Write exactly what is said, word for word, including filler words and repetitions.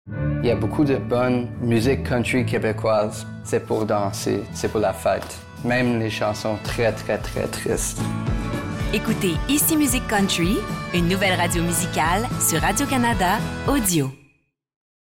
Il y a beaucoup de bonne musique country québécoise. C'est pour danser, c'est pour la fête. Même les chansons très, très, très tristes. Écoutez Ici Musique Country, une nouvelle radio musicale sur Radio-Canada Audio.